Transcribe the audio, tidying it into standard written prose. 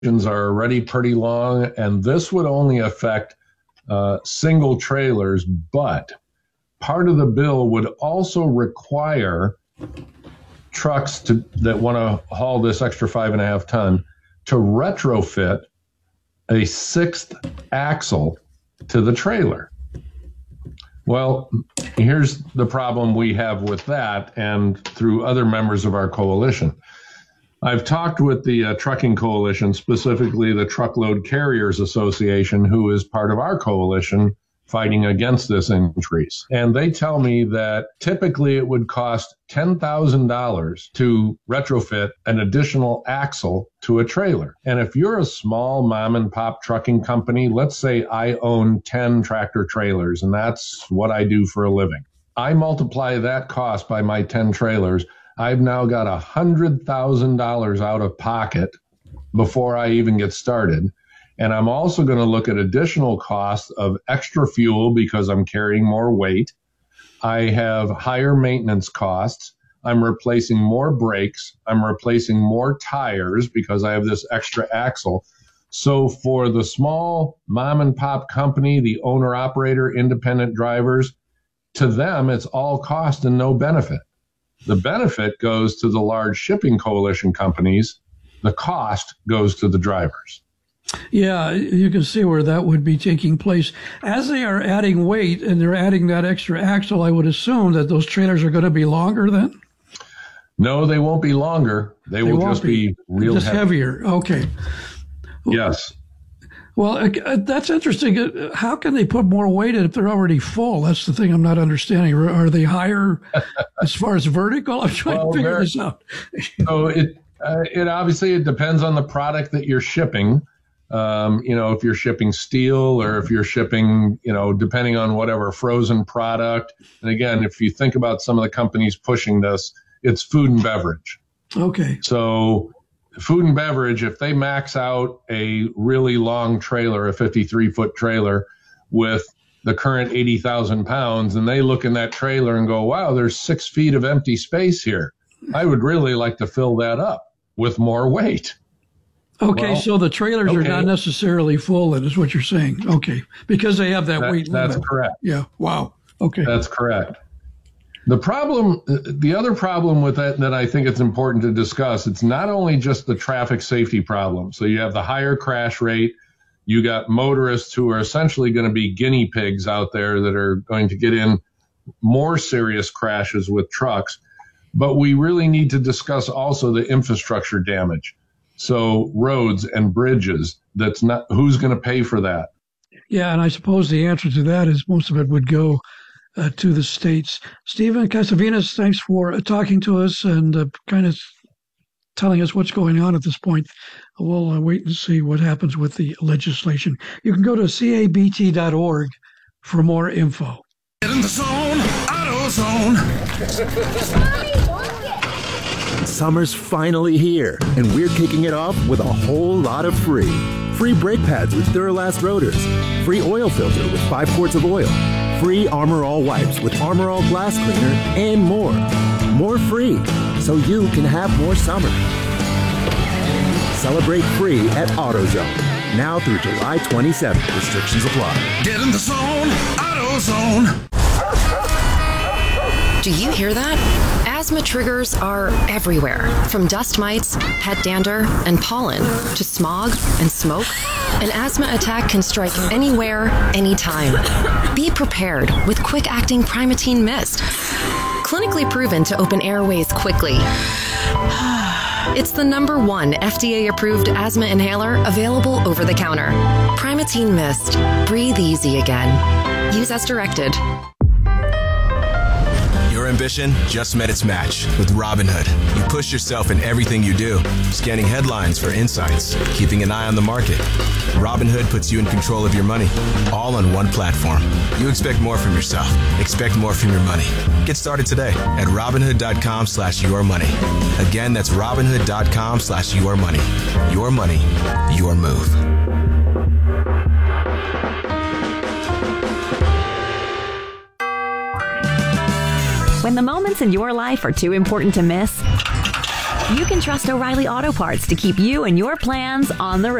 are already pretty long, and this would only affect single trailers, but part of the bill would also require trucks that want to haul this extra 5.5 ton to retrofit a sixth axle to the trailer. Well, here's the problem we have with that, and through other members of our coalition. I've talked with the Trucking Coalition, specifically the Truckload Carriers Association, who is part of our coalition fighting against this increase. And they tell me that typically it would cost $10,000 to retrofit an additional axle to a trailer. And if you're a small mom and pop trucking company, let's say I own 10 tractor trailers, and that's what I do for a living. I multiply that cost by my 10 trailers. I've now got $100,000 out of pocket before I even get started. And I'm also going to look at additional costs of extra fuel because I'm carrying more weight. I have higher maintenance costs. I'm replacing more brakes. I'm replacing more tires because I have this extra axle. So for the small mom and pop company, the owner operator, independent drivers, to them, it's all cost and no benefit. The benefit goes to the large shipping coalition companies. The cost goes to the drivers. Yeah, you can see where that would be taking place. As they are adding weight and they're adding that extra axle, I would assume that those trailers are going to be longer then? No, they won't be longer. They will just be real just heavier. Okay. Yes. Well, that's interesting. How can they put more weight in if they're already full? That's the thing I'm not understanding. Are they higher as far as vertical? I'm trying to figure this out. So it obviously it depends on the product that you're shipping. If you're shipping steel or if you're shipping, depending on whatever frozen product. And again, if you think about some of the companies pushing this, it's food and beverage. Okay. So food and beverage, if they max out a really long trailer, a 53-foot trailer with the current 80,000 pounds, and they look in that trailer and go, wow, there's 6 feet of empty space here. I would really like to fill that up with more weight. Okay, so the trailers are not necessarily full, that is what you're saying. Okay, because they have that weight limit. That's correct. Yeah, wow. Okay. That's correct. The other problem with that I think it's important to discuss, it's not only just the traffic safety problem. So you have the higher crash rate. You got motorists who are essentially going to be guinea pigs out there that are going to get in more serious crashes with trucks. But we really need to discuss also the infrastructure damage. So roads and bridges, who's going to pay for that? Yeah, and I suppose the answer to that is most of it would go to the states. Stephen Kasavinas, thanks for talking to us and kind of telling us what's going on at this point. We'll wait and see what happens with the legislation. You can go to cabt.org for more info. Get in the zone, AutoZone. Summer's finally here, and we're kicking it off with a whole lot of free. Free brake pads with Duralast rotors. Free oil filter with 5 quarts of oil. Free Armor All wipes with Armor All glass cleaner, and more. More free, so you can have more summer. Celebrate free at AutoZone. Now through July 27th. Restrictions apply. Get in the zone, AutoZone. Do you hear that? Asthma triggers are everywhere, from dust mites, pet dander, and pollen, to smog and smoke. An asthma attack can strike anywhere, anytime. Be prepared with quick-acting Primatene Mist. Clinically proven to open airways quickly. It's the #1 FDA-approved asthma inhaler available over the counter. Primatene Mist. Breathe easy again. Use as directed. Your ambition just met its match with Robinhood. You push yourself in everything you do, scanning headlines for insights, keeping an eye on the market. Robinhood puts you in control of your money, all on one platform. You expect more from yourself. Expect more from your money. Get started today at Robinhood.com/yourmoney. Again, that's Robinhood.com/yourmoney. Your money, your move. When the moments in your life are too important to miss, You can trust O'Reilly Auto Parts to keep you and your plans on the road.